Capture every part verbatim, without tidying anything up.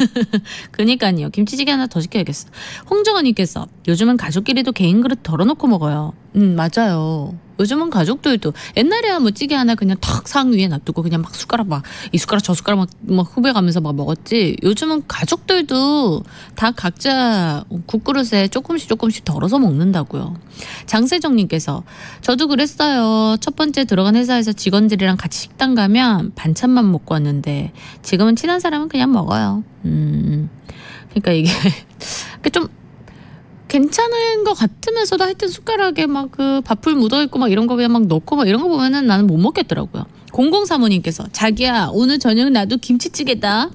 그니까요. 김치찌개 하나 더 시켜야겠어. 홍정원님께서 요즘은 가족끼리도 개인 그릇 덜어놓고 먹어요. 음 맞아요. 요즘은 가족들도 옛날에야 뭐 찌개 하나 그냥 탁 상 위에 놔두고 그냥 막 숟가락 막 이 숟가락 저 숟가락 막, 막 후배가면서 막 먹었지. 요즘은 가족들도 다 각자 국그릇에 조금씩 조금씩 덜어서 먹는다고요. 장세정님께서 저도 그랬어요. 첫 번째 들어간 회사에서 직원들이랑 같이 식당 가면 반찬만 먹고 왔는데 지금은 친한 사람은 그냥 먹어요. 음, 그러니까 이게 좀 괜찮은 것 같으면서도 하여튼 숟가락에 막 그 밥풀 묻어있고 막 이런 거 그냥 막 넣고 막 이런 거 보면은 나는 못 먹겠더라고요. 공공사모님께서 자기야 오늘 저녁 나도 김치찌개다.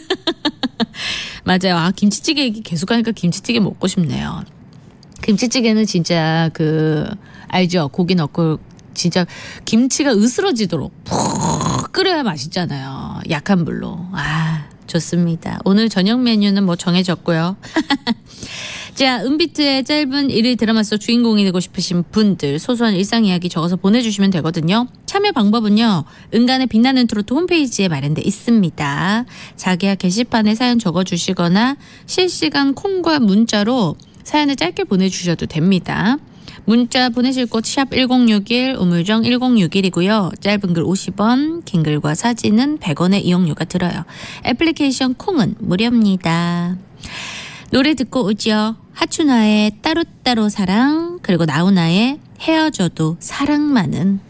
맞아요. 아 김치찌개 얘기 계속 하니까 김치찌개 먹고 싶네요. 김치찌개는 진짜 그 알죠? 고기 넣고 진짜 김치가 으스러지도록 푹 끓여야 맛있잖아요. 약한 불로. 아 좋습니다. 오늘 저녁 메뉴는 뭐 정해졌고요. 자, 은비트의 짧은 일일 드라마 속 주인공이 되고 싶으신 분들 소소한 일상 이야기 적어서 보내주시면 되거든요. 참여 방법은요. 은간의 빛나는 트로트 홈페이지에 마련돼 있습니다. 자기야 게시판에 사연 적어주시거나 실시간 콩과 문자로 사연을 짧게 보내주셔도 됩니다. 문자 보내실 곳 샵 일공육일 우물정 일공육일이고요. 짧은 글 오십 원, 긴 글과 사진은 백 원의 이용료가 들어요. 애플리케이션 콩은 무료입니다. 노래 듣고 오죠. 하춘화의 따로따로 사랑 그리고 나훈아의 헤어져도 사랑만은.